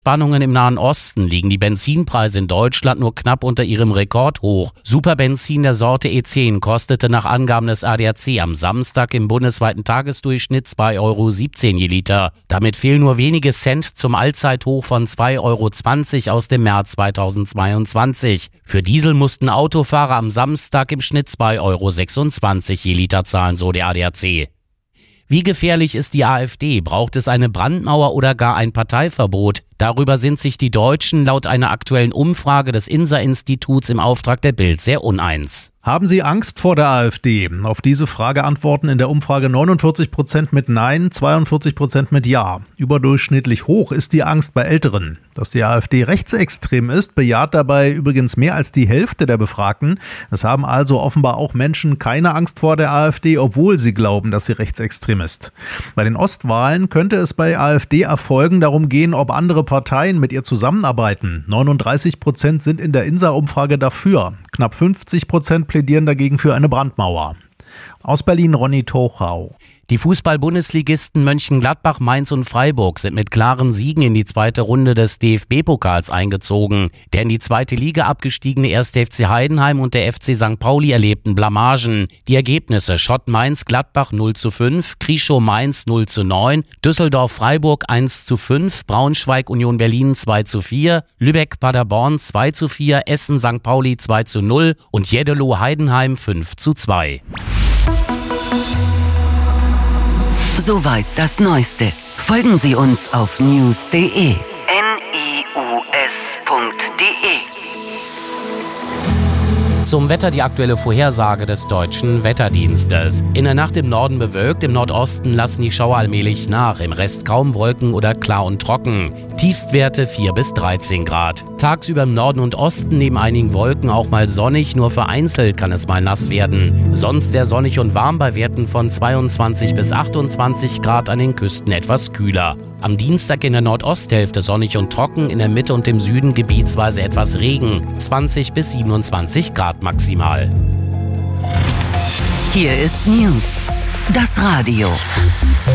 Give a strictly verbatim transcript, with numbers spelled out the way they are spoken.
Spannungen im Nahen Osten liegen die Benzinpreise in Deutschland nur knapp unter ihrem Rekordhoch. Superbenzin der Sorte E zehn kostete nach Angaben des A D A C am Samstag im bundesweiten Tagesdurchschnitt zwei Euro siebzehn je Liter. Damit fehlen nur wenige Cent zum Allzeithoch von zwei Euro zwanzig aus dem März zweitausendzweiundzwanzig. Für Diesel mussten Autofahrer am Samstag im Schnitt zwei Euro sechsundzwanzig je Liter zahlen, so der A D A C. Wie gefährlich ist die AfD? Braucht es eine Brandmauer oder gar ein Parteiverbot? Darüber sind sich die Deutschen laut einer aktuellen Umfrage des INSA-Instituts im Auftrag der Bild sehr uneins. Haben Sie Angst vor der AfD? Auf diese Frage antworten in der Umfrage neunundvierzig Prozent mit Nein, zweiundvierzig Prozent mit Ja. Überdurchschnittlich hoch ist die Angst bei Älteren. Dass die AfD rechtsextrem ist, bejaht dabei übrigens mehr als die Hälfte der Befragten. Es haben also offenbar auch Menschen keine Angst vor der AfD, obwohl sie glauben, dass sie rechtsextrem ist. Bei den Ostwahlen könnte es bei AfD-Erfolgen darum gehen, ob andere Parteien mit ihr zusammenarbeiten. neununddreißig Prozent sind in der INSA-Umfrage dafür. Knapp fünfzig Prozent plädieren dagegen für eine Brandmauer. Aus Berlin Ronny Tochau. Die Fußball-Bundesligisten Mönchengladbach, Mainz und Freiburg sind mit klaren Siegen in die zweite Runde des D F B-Pokals eingezogen. Der in die zweite Liga abgestiegene erste F C Heidenheim und der F C Sankt Pauli erlebten Blamagen. Die Ergebnisse: Schott Mainz-Gladbach null zu fünf, Krischow Mainz null zu neun, Düsseldorf-Freiburg eins zu fünf, Braunschweig-Union Berlin zwei zu vier, Lübeck-Paderborn zwei zu vier, Essen-Sankt Pauli zwei zu null und Jeddelo-Heidenheim fünf zu zwei. Soweit das Neueste. Folgen Sie uns auf news punkt de. N I U S punkt de. Zum Wetter die aktuelle Vorhersage des Deutschen Wetterdienstes. In der Nacht im Norden bewölkt, im Nordosten lassen die Schauer allmählich nach, im Rest kaum Wolken oder klar und trocken. Tiefstwerte vier bis dreizehn Grad. Tagsüber im Norden und Osten neben einigen Wolken auch mal sonnig, nur vereinzelt kann es mal nass werden. Sonst sehr sonnig und warm bei Werten von zweiundzwanzig bis achtundzwanzig Grad, an den Küsten etwas kühler. Am Dienstag in der Nordosthälfte sonnig und trocken, in der Mitte und im Süden gebietsweise etwas Regen, zwanzig bis siebenundzwanzig Grad maximal. Hier ist News, das Radio.